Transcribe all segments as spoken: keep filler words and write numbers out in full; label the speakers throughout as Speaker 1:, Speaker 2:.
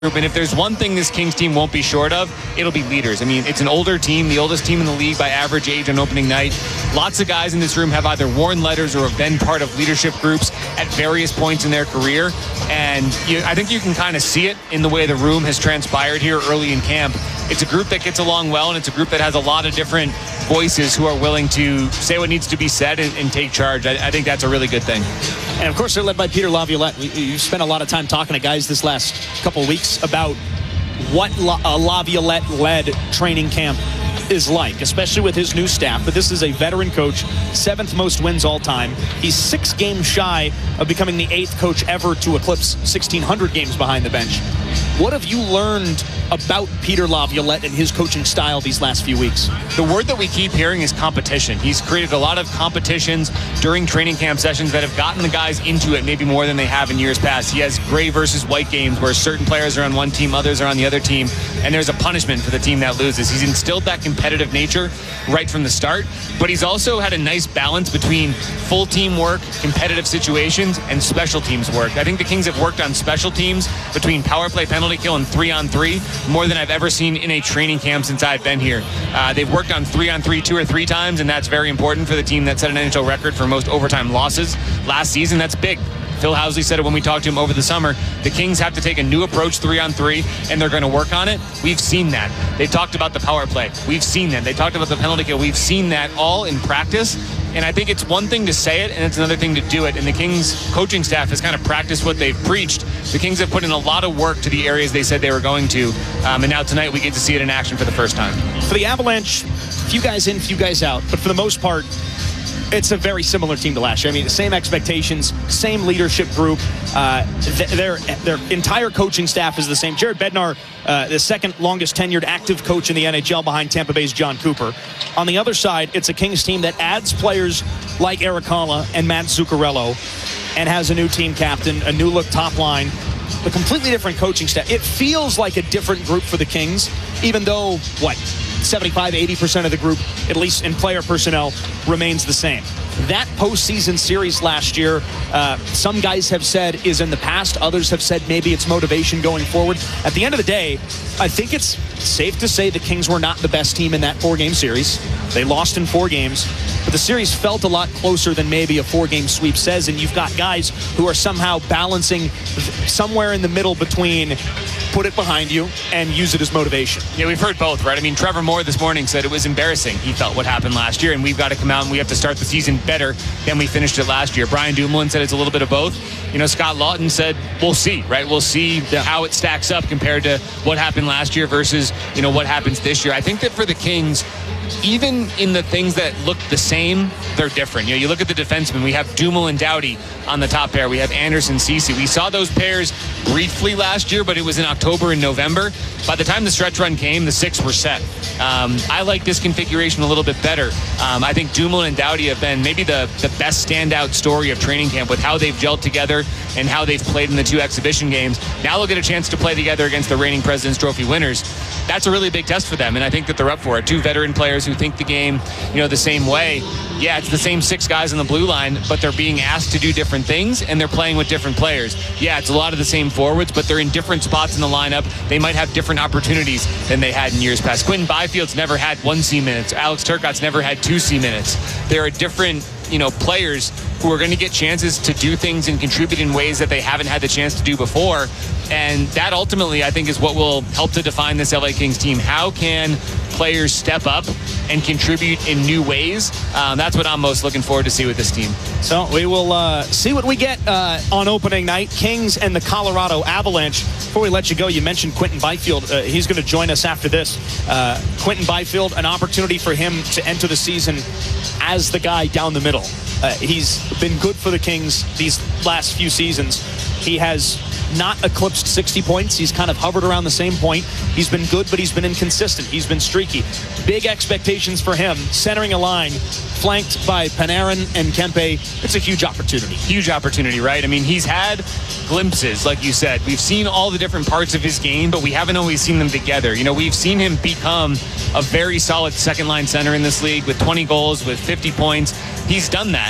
Speaker 1: group, and if there's one thing this Kings team won't be short of, it'll be leaders. I mean, it's an older team, the oldest team in the league by average age on opening night. Lots of guys in this room have either worn letters or have been part of leadership groups at various points in their career, and you, I think you can kind of see it in the way the room has transpired here early in camp. It's a group that gets along well, and it's a group that has a lot of different voices who are willing to say what needs to be said and, and take charge. I, I think that's a really good thing.
Speaker 2: And of course, they're led by Peter Laviolette. You've spent a lot of time talking to guys this last couple of weeks about what La- a Laviolette-led training camp is like, especially with his new staff. But this is a veteran coach, seventh most wins all time. He's six games shy of becoming the eighth coach ever to eclipse sixteen hundred games behind the bench. What have you learned about Peter Laviolette and his coaching style these last few weeks?
Speaker 1: The word that we keep hearing is competition. He's created a lot of competitions during training camp sessions that have gotten the guys into it maybe more than they have in years past. He has gray versus white games where certain players are on one team, others are on the other team, and there's a punishment for the team that loses. He's instilled that competitive nature right from the start, but he's also had a nice balance between full team work, competitive situations, and special teams work. I think the Kings have worked on special teams between power play, penalty kill, and three on three more than I've ever seen in a training camp since I've been here. Uh, they've worked on three on three two or three times, and that's very important for the team that set an N H L record for most overtime losses last season. That's big. Phil Housley said it when we talked to him over the summer. The Kings have to take a new approach three on three, and they're going to work on it. We've seen that. They talked about the power play. We've seen that. They talked about the penalty kill. We've seen that all in practice. And I think it's one thing to say it, and it's another thing to do it. And the Kings coaching staff has kind of practiced what they've preached. The Kings have put in a lot of work to the areas they said they were going to. Um, and now tonight we get to see it in action for the first time.
Speaker 2: For the Avalanche, few guys in, few guys out. But for the most part, it's a very similar team to last year. I mean, the same expectations, same leadership group. Uh, th- their their entire coaching staff is the same. Jared Bednar, uh, the second longest tenured active coach in the N H L behind Tampa Bay's John Cooper. On the other side, it's a Kings team that adds players like Erik Haula and Matt Zuccarello and has a new team captain, a new look top line, a completely different coaching staff. It feels like a different group for the Kings, even though, what, seventy-five, eighty percent of the group, at least in player personnel, remains the same. That postseason series last year, uh, some guys have said is in the past. Others have said maybe it's motivation going forward. At the end of the day, I think it's safe to say the Kings were not the best team in that four-game series. They lost in four games, but the series felt a lot closer than maybe a four-game sweep says, and you've got guys who are somehow balancing somewhere in the middle between put it behind you and use it as motivation.
Speaker 1: Yeah, we've heard both, right? I mean, Trevor Moore this morning said it was embarrassing. He felt what happened last year, and we've got to come out and we have to start the season better than we finished it last year. Brian Dumoulin said it's a little bit of both. You know, Scott Lawton said, we'll see, right? We'll see yeah. how it stacks up compared to what happened last year versus, you know, what happens this year. I think that for the Kings, even in the things that look the same, they're different. You know, you look at the defensemen. We have Dumoulin and Doughty on the top pair. We have Anderson, Ceci. We saw those pairs briefly last year, but it was in October and November. By the time the stretch run came, the six were set. Um, I like this configuration a little bit better. Um, I think Dumoulin and Doughty have been maybe the, the best standout story of training camp with how they've gelled together and how they've played in the two exhibition games. Now they'll get a chance to play together against the reigning President's Trophy winners. That's a really big test for them, and I think that they're up for it. Two veteran players who think the game, you know, the same way. Yeah, it's the same six guys on the blue line, but they're being asked to do different things, and they're playing with different players. Yeah, it's a lot of the same forwards, but they're in different spots in the lineup. They might have different opportunities than they had in years past. Quinton Byfield's never had one C minutes. Alex Turcotte's never had two C minutes. There are different, you know, players who are going to get chances to do things and contribute in ways that they haven't had the chance to do before. And that ultimately, I think, is what will help to define this L A Kings team. How can players step up and contribute in new ways? Um, that's what I'm most looking forward to see with this team.
Speaker 2: So we will uh, see what we get uh, on opening night. Kings and the Colorado Avalanche. Before we let you go, you mentioned Quinton Byfield. Uh, he's going to join us after this. Uh, Quinton Byfield, an opportunity for him to enter the season as the guy down the middle. Uh, he's been good for the Kings these last few seasons. He has not eclipsed sixty points. He's kind of hovered around the same point. He's been good, but he's been inconsistent. He's been streaky. Big expectations for him. Centering a line, flanked by Panarin and Kempe. It's a huge opportunity.
Speaker 1: Huge opportunity, right? I mean, he's had glimpses, like you said. We've seen all the different parts of his game, but we haven't always seen them together. You know, we've seen him become a very solid second-line center in this league with twenty goals, with fifty points. He's done that.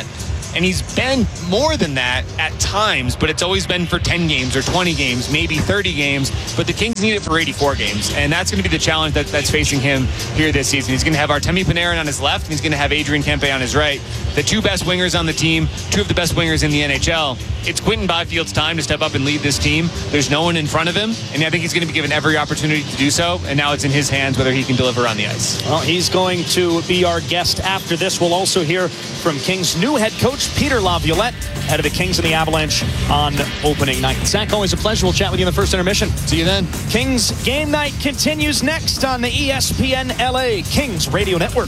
Speaker 1: And he's been more than that at times, but it's always been for ten games or twenty games, maybe thirty games. But the Kings need it for eighty-four games. And that's going to be the challenge that, that's facing him here this season. He's going to have Artemi Panarin on his left, and he's going to have Adrian Kempe on his right. The two best wingers on the team, two of the best wingers in the N H L. It's Quinton Byfield's time to step up and lead this team. There's no one in front of him, and I think he's going to be given every opportunity to do so. And now it's in his hands whether he can deliver on the ice.
Speaker 2: Well, he's going to be our guest after this. We'll also hear from Kings' new head coach, Peter Laviolette, head of the Kings and the Avalanche on opening night. Zach, always a pleasure. We'll chat with you in the first intermission.
Speaker 1: See you then.
Speaker 2: Kings Game Night continues next on the E S P N L A Kings Radio Network.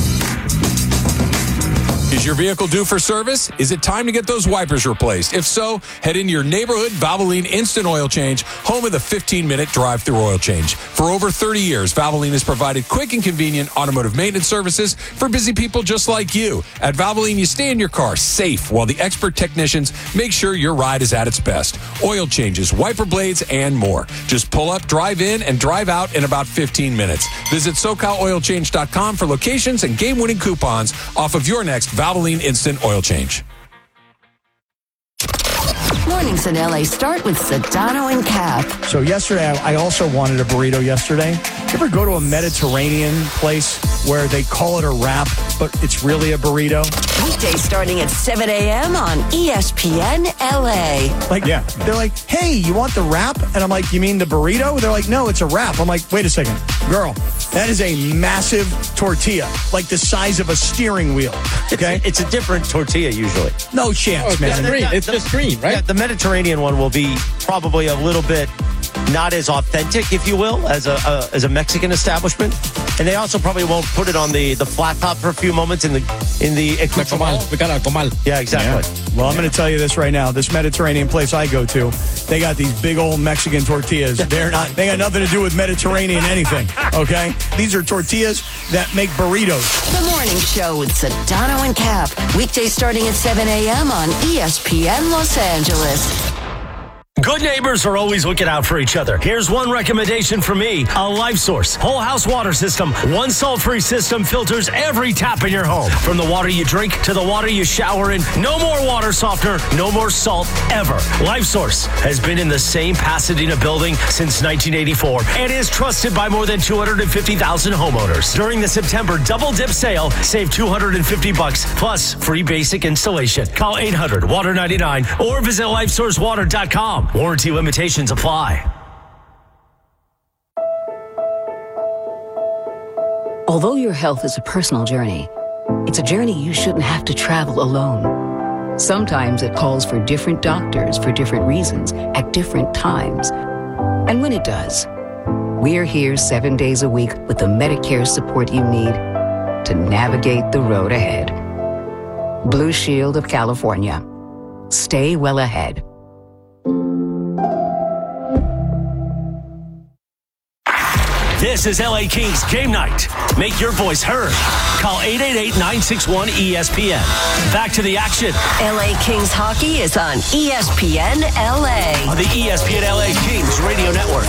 Speaker 3: Is your vehicle due for service? Is it time to get those wipers replaced? If so, head into your neighborhood Valvoline Instant Oil Change, home of the fifteen-minute drive-through oil change. For over thirty years, Valvoline has provided quick and convenient automotive maintenance services for busy people just like you. At Valvoline, you stay in your car safe while the expert technicians make sure your ride is at its best. Oil changes, wiper blades, and more. Just pull up, drive in, and drive out in about fifteen minutes. Visit SoCal Oil Change dot com for locations and game-winning coupons off of your next Valvoline Instant Oil Change.
Speaker 4: Mornings in L A start with Sedano and Cap.
Speaker 5: So yesterday, I also wanted a burrito yesterday. You ever go to a Mediterranean place where they call it a wrap, but it's really a burrito?
Speaker 4: Weekdays starting at seven a.m. on E S P N L A.
Speaker 5: Like, yeah. They're like, hey, you want the wrap? And I'm like, you mean the burrito? They're like, no, it's a wrap. I'm like, wait a second. Girl, that is a massive tortilla, like the size of a steering wheel. Okay?
Speaker 6: It's, it's a different tortilla usually.
Speaker 5: No chance,
Speaker 6: oh,
Speaker 5: man.
Speaker 6: It's green. It's
Speaker 5: the,
Speaker 6: just green, right? Yeah, the Mediterranean one will be probably a little bit not as authentic, if you will, as a, a as a Mexican establishment. And they also probably won't put it on the, the flat top for a few moments in the in the
Speaker 7: comal. We got a comal.
Speaker 6: Yeah, exactly.
Speaker 5: Yeah. Well, I'm going to tell you this right now. This Mediterranean place I go to, they got these big old Mexican tortillas. They're not. They got nothing to do with Mediterranean anything. Okay, these are tortillas that make burritos.
Speaker 4: The morning show with Sedano and Cap. Weekdays starting at seven a.m. on E S P N Los Angeles.
Speaker 8: Good neighbors are always looking out for each other. Here's one recommendation from me. A Life Source whole house water system. One salt-free system filters every tap in your home. From the water you drink to the water you shower in. No more water softener, no more salt ever. Life Source has been in the same Pasadena building since nineteen eighty-four and is trusted by more than two hundred fifty thousand homeowners. During the September Double Dip sale, save two hundred fifty bucks plus free basic installation. Call eight hundred water ninety-nine or visit life source water dot com. Warranty limitations apply.
Speaker 9: Although your health is a personal journey, it's a journey you shouldn't have to travel alone. Sometimes it calls for different doctors for different reasons at different times. And when it does, we're here seven days a week with the Medicare support you need to navigate the road ahead. Blue Shield of California. Stay well ahead.
Speaker 8: This is L A Kings Game Night. Make your voice heard. Call eight eight eight, nine six one, E S P N. Back to the action.
Speaker 4: L A Kings hockey is on E S P N L A.
Speaker 8: On the E S P N L A Kings Radio Network.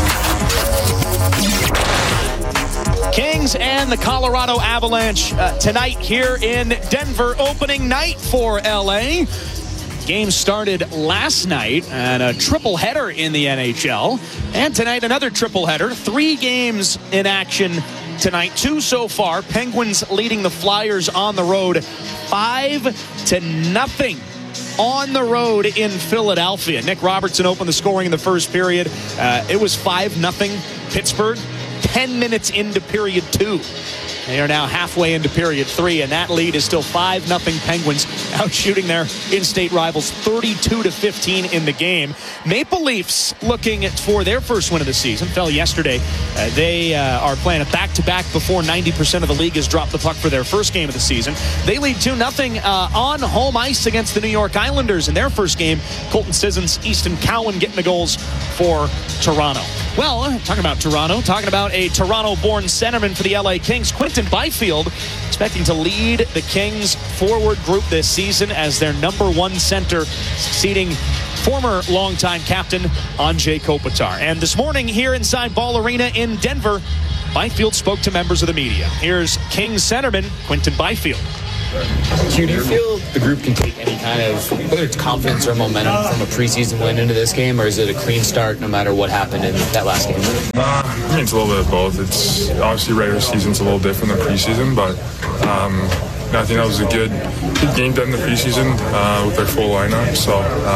Speaker 2: Kings and the Colorado Avalanche uh, tonight here in Denver. Opening night for L A. Game started last night and a triple header in the N H L. And tonight another triple header. Three games in action tonight. Two so far. Penguins leading the Flyers on the road five to nothing on the road in Philadelphia. Nick Robertson opened the scoring in the first period. Uh, it was five nothing Pittsburgh. Ten minutes into period two. They are now halfway into period three, and that lead is still five nothing Penguins, out shooting their in-state rivals thirty-two to fifteen in the game. Maple Leafs looking for their first win of the season. Fell yesterday. Uh, they uh, are playing a back-to-back before ninety percent of the league has dropped the puck for their first game of the season. They lead two nothing uh, on home ice against the New York Islanders in their first game. Colton Sissons, Easton Cowan getting the goals for Toronto. Well, talking about Toronto, talking about a Toronto-born centerman for the L A Kings, Quinton Byfield, expecting to lead the Kings forward group this season as their number one center, succeeding former longtime captain Anze Kopitar. And this morning here inside Ball Arena in Denver, Byfield spoke to members of the media. Here's Kings centerman Quinton Byfield.
Speaker 1: Q, do you feel the group can take any kind of, whether it's confidence or momentum from a preseason win into this game, or is it a clean start no matter what happened in that last game?
Speaker 7: Uh, I mean, it's a little bit of both. It's obviously regular season's a little different than preseason, but um, I think that was a good, good game done in the preseason uh, with our full lineup. So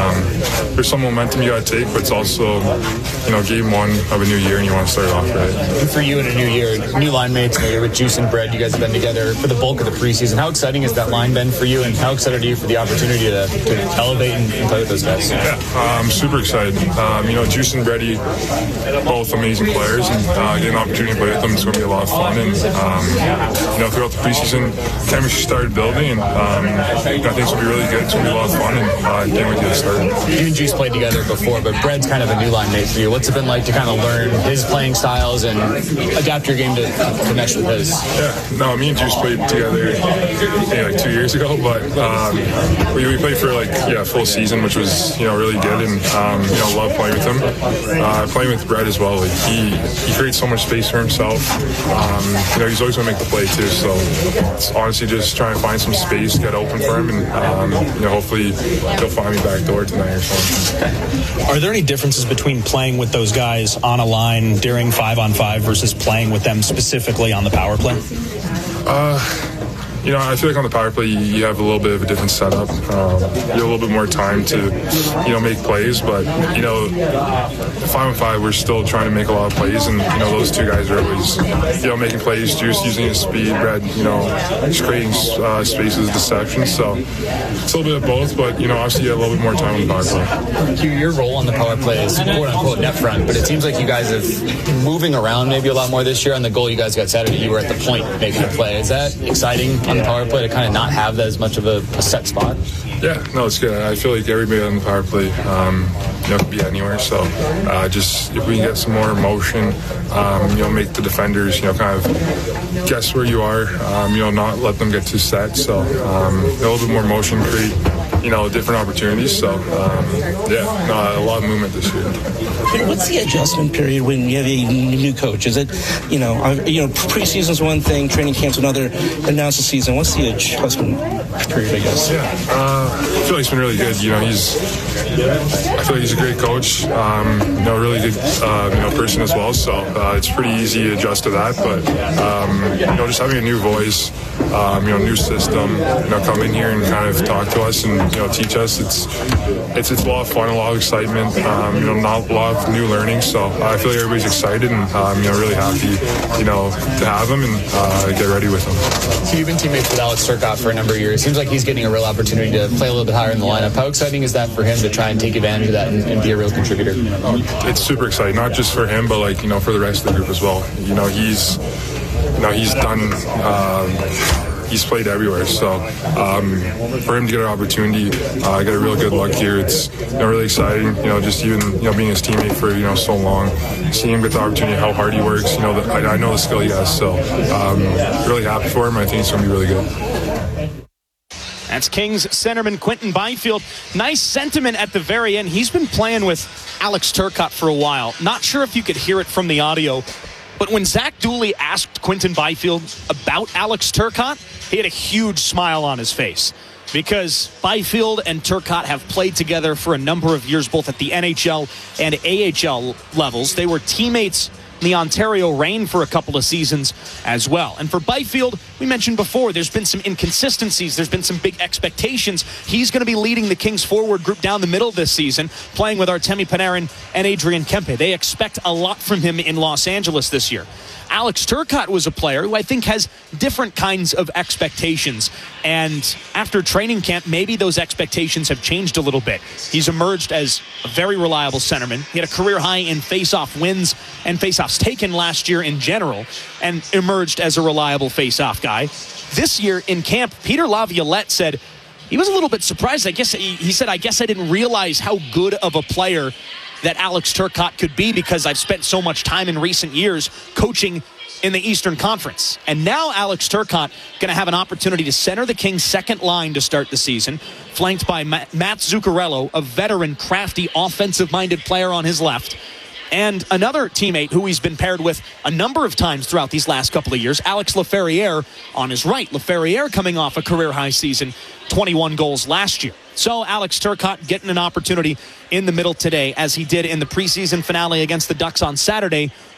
Speaker 7: um, there's some momentum you got to take, but it's also, you know, game one of a new year, and you want to start off right.
Speaker 1: And for you in a new year, new line mates, you know, with Juice and Brett, you guys have been together for the bulk of the preseason. How exciting has that line been for you, and how excited are you for the opportunity to, to elevate and, and play with those guys?
Speaker 7: Yeah, I'm super excited. Um, you know, Juice and Brady, both amazing players, and uh, getting an opportunity to play with them is going to be a lot of fun. And um, you know, throughout the preseason, chemistry started building, and um, I think it's going to be really good. It's going to be a lot of fun, and uh, can't wait to get started.
Speaker 1: You and Juice played together before, but Brett's kind of a new line mate for you. What's it been like to kind of learn his playing styles and adapt your game to, to mesh with his?
Speaker 7: Yeah, no, me and Juice played together maybe like two years ago, but um, we, we played for like yeah full season, which was you know really good, and um, you know love playing with him. Uh, playing with Brett as well, like he he creates so much space for himself. Um, you know he's always going to make the play too, so it's honestly just trying to find some space, get open for him, and um, you know hopefully he'll find me back door tonight or something.
Speaker 2: Are there any differences between playing with those guys on a line during five on five versus playing with them specifically on the power play?
Speaker 7: Uh, you know, I feel like on the power play you, you have a little bit of a different setup. Um, you have a little bit more time to, you know, make plays. But you know, five on five, we're still trying to make a lot of plays, and you know, those two guys are always, you know, making plays. Juice using his speed, Red, you know, just creating uh, spaces, deception. So it's a little bit of both. But you know, obviously you have a little bit more time on the power play.
Speaker 1: Q, your role on the power play is quote unquote net front, but it seems like you guys have moving around maybe a lot more this year. On the goal you guys got Saturday, you were at the point making a play. Is that exciting on the power play to kind of not have that as much of a, a set spot?
Speaker 7: Yeah, no, it's good. I feel like everybody on the power play, um, you know, can be anywhere. So uh, just if we can get some more motion, um, you know, make the defenders, you know, kind of guess where you are, um, you know, not let them get too set. So um, a little bit more motion, create, you know, different opportunities. So um, yeah, no, a lot of movement this year.
Speaker 10: What's the adjustment period when you have a new coach? Is it, you know, you know, preseason's one thing, training camp's another, and now it's the season. What's the adjustment period, I guess?
Speaker 7: Yeah, uh, I feel like he's been really good. You know, he's, I feel like he's a great coach. Um, you know, really good, uh, you know, person as well. So uh, it's pretty easy to adjust to that. But um, you know, just having a new voice, um, you know, new system, you know, come in here and kind of talk to us and you know teach us. It's it's it's a lot of fun, a lot of excitement. Um, you know, not a lot of new learning. So I feel like everybody's excited and um, you know really happy, you know, to have him and uh, get ready with him.
Speaker 1: So you've been teammates with Alex Turcotte for a number of years. Seems like he's getting a real opportunity to play a little bit higher in the lineup. How exciting is that for him to try and take advantage of that and, and be a real contributor?
Speaker 7: It's super exciting, not just for him, but like you know for the rest of the group as well. You know, he's you know he's done. Um, He's played everywhere, so um, for him to get an opportunity, uh, get a real good luck here, it's you know really exciting. You know, just even you know being his teammate for you know so long, seeing him get the opportunity, how hard he works. You know, the, I, I know the skill he has, so um, really happy for him. I think it's going to be really good.
Speaker 2: That's Kings centerman Quinton Byfield. Nice sentiment at the very end. He's been playing with Alex Turcotte for a while. Not sure if you could hear it from the audio, but when Zach Dooley asked Quinton Byfield about Alex Turcotte, he had a huge smile on his face because Byfield and Turcotte have played together for a number of years, both at the N H L and A H L levels. They were teammates in the Ontario Reign for a couple of seasons as well. And for Byfield, we mentioned before, there's been some inconsistencies. There's been some big expectations. He's going to be leading the Kings forward group down the middle this season, playing with Artemi Panarin and Adrian Kempe. They expect a lot from him in Los Angeles this year. Alex Turcotte was a player who I think has different kinds of expectations. And after training camp, maybe those expectations have changed a little bit. He's emerged as a very reliable centerman. He had a career high in face-off wins and face-offs taken last year in general, and emerged as a reliable face-off guy. This year in camp, Peter Laviolette said he was a little bit surprised. I guess he, he said, I guess I didn't realize how good of a player that Alex Turcotte could be because I've spent so much time in recent years coaching in the Eastern Conference. And now Alex Turcotte going to have an opportunity to center the Kings' second line to start the season, flanked by Matt Zuccarello, a veteran, crafty, offensive-minded player on his left. And another teammate who he's been paired with a number of times throughout these last couple of years, Alex Laferriere on his right. Laferriere coming off a career-high season, twenty-one goals last year. So Alex Turcotte getting an opportunity in the middle today, as he did in the preseason finale against the Ducks on Saturday,